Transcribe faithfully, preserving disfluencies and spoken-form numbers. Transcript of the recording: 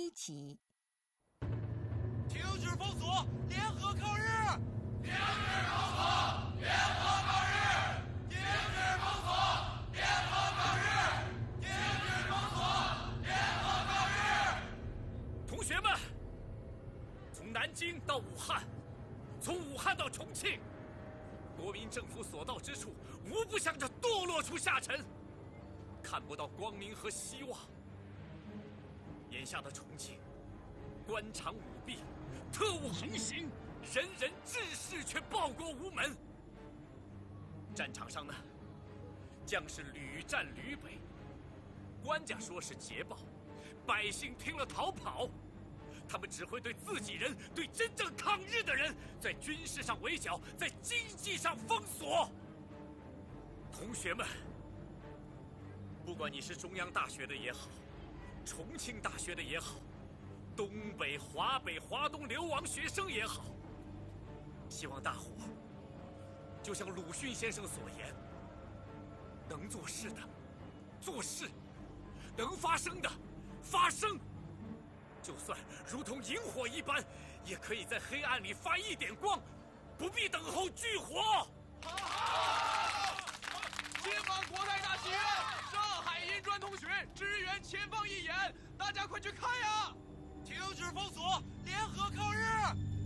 开启。 停止封锁，联合抗日！ 停止封锁，联合抗日！停止封锁，联合抗日！停止封锁，联合抗日！ 同学们，从南京到武汉，从武汉到重庆，国民政府所到之处，无不向着堕落处下沉，看不到光明和希望。眼下的重庆，官场舞弊，特务横行，人人志士却报国无门。战场上呢，将士屡战屡北，官家说是捷报，百姓听了逃跑。他们只会对自己人，对真正抗日的人，在军事上围剿，在经济上封锁。同学们，不管你是中央大学的也好，重庆大学的也好，东北、华北、华东流亡学生也好，希望大伙就像鲁迅先生所言，能做事的做事，能发声的发声。就算如同萤火一般，也可以在黑暗里发一点光，不必等候炬火。 解放国泰大戏院，上海银砖同学支援前方义演，大家快去看呀！停止封锁，联合抗日！